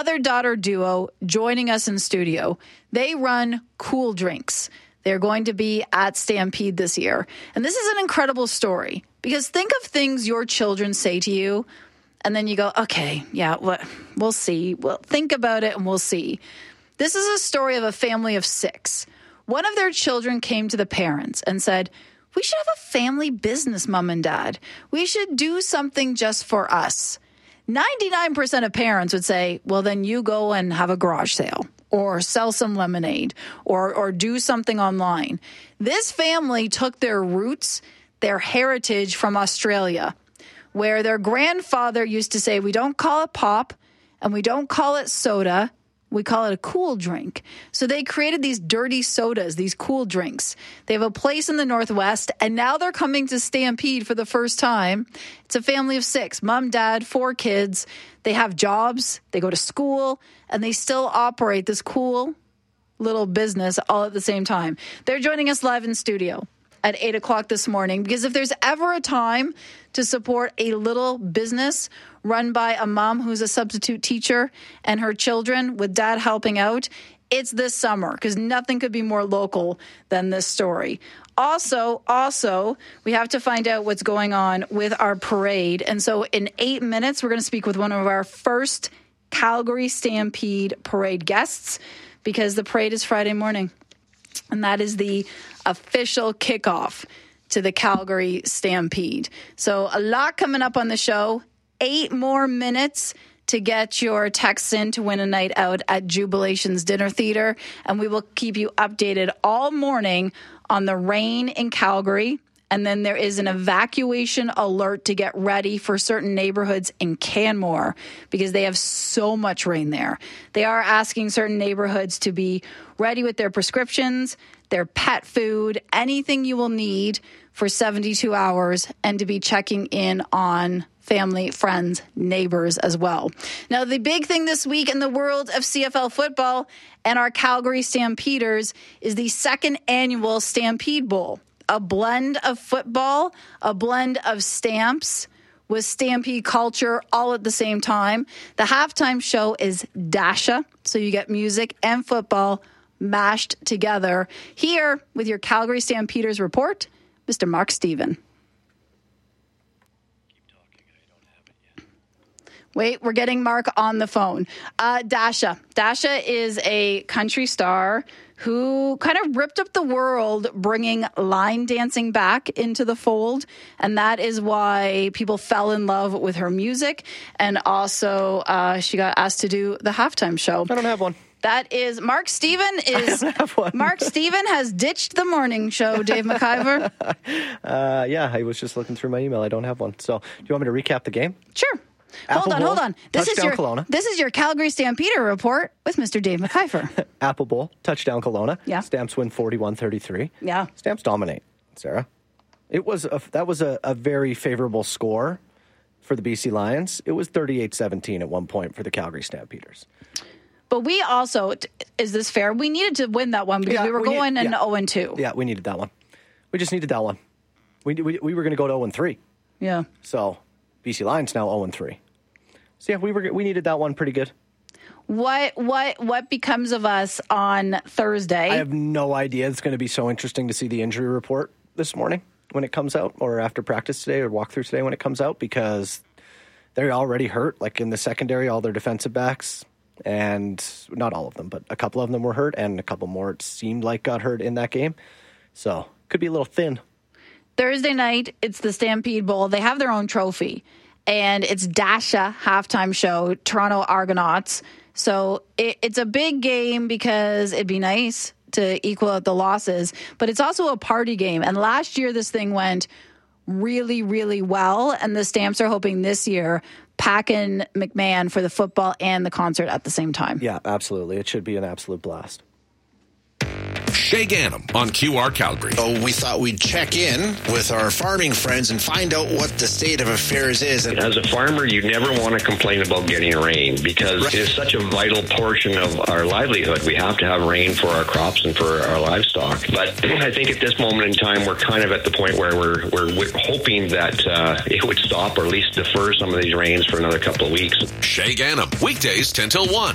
mother-daughter duo joining us in studio. They run Cool Drinks. They're going to be at Stampede this year. And this is an incredible story because think of things your children say to you and then you go, okay, yeah, we'll see. Well, think about it and we'll see. This is a story of a family of 6. One of their children came to the parents and said, we should have a family business, Mom and Dad. We should do something just for us. 99% of parents would say, well, then you go and have a garage sale or sell some lemonade or do something online. This family took their roots, their heritage from Australia, where their grandfather used to say, we don't call it pop and we don't call it soda. We call it a cool drink. So they created these dirty sodas, these cool drinks. They have a place in the Northwest, and now they're coming to Stampede for the first time. It's a family of 6, mom, dad, 4 kids. They have jobs, they go to school, and they still operate this cool little business all at the same time. They're joining us live in studio at 8 o'clock this morning, because if there's ever a time to support a little business run by a mom who's a substitute teacher and her children with dad helping out, it's this summer, because nothing could be more local than this story. Also, we have to find out what's going on with our parade. And so in 8 minutes, we're going to speak with one of our first Calgary Stampede parade guests, because the parade is Friday morning. And that is the official kickoff to the Calgary Stampede. So a lot coming up on the show. 8 more minutes to get your texts in to win a night out at Jubilation's Dinner Theater. And we will keep you updated all morning on the rain in Calgary. And then there is an evacuation alert to get ready for certain neighborhoods in Canmore because they have so much rain there. They are asking certain neighborhoods to be ready with their prescriptions, their pet food, anything you will need for 72 hours, and to be checking in on family, friends, neighbors as well. Now, the big thing this week in the world of CFL football and our Calgary Stampeders is the 2nd annual Stampede Bowl. A blend of football, a blend of stamps with Stampede culture all at the same time. The halftime show is Dasha, so you get music and football mashed together. Here with your Calgary Stampeders report, Mr. Mark Stephen. Wait, we're getting Mark on the phone. Dasha. Dasha is a country star who kind of ripped up the world, bringing line dancing back into the fold. And that is why people fell in love with her music. And also, she got asked to do the halftime show. I don't have one. That is Mark Stephen is. I don't have one. Mark Stephen has ditched the morning show, Dave McIver. Yeah, I was just looking through my email. I don't have one. So do you want me to recap the game? Sure. Apple Hold on. This Kelowna. is your Calgary Stampeder report with Mr. Dave McIver. Apple Bowl, touchdown Kelowna. Yeah. Stamps win 41-33. Yeah. Stamps dominate, Sarah. That was a very favorable score for the BC Lions. It was 38-17 at one point for the Calgary Stampeders. But we also, is this fair? We needed to win that one because we were going 0-2. Yeah, we needed that one. We just needed that one. We were going to go to 0-3. Yeah. So BC Lions now 0-3. So yeah, we needed that one pretty good. What becomes of us on Thursday? I have no idea. It's going to be so interesting to see the injury report this morning when it comes out, or after practice today or walkthrough today when it comes out, because they're already hurt. Like in the secondary, all their defensive backs, and not all of them, but a couple of them were hurt, and a couple more it seemed like got hurt in that game. So could be a little thin. Thursday night, it's the Stampede Bowl. They have their own trophy. And it's Dasha halftime show, Toronto Argonauts. So it's a big game because it'd be nice to equal out the losses, but it's also a party game. And last year, this thing went really, really well. And the Stamps are hoping this year pack in McMahon for the football and the concert at the same time. Yeah, absolutely. It should be an absolute blast. Shay Gannam on QR Calgary. So we thought we'd check in with our farming friends and find out what the state of affairs is. As a farmer, you never want to complain about getting rain because it is such a vital portion of our livelihood. We have to have rain for our crops and for our livestock. But I think at this moment in time, we're kind of at the point where we're hoping that it would stop or at least defer some of these rains for another couple of weeks. Shay Gannam, weekdays 10 till 1.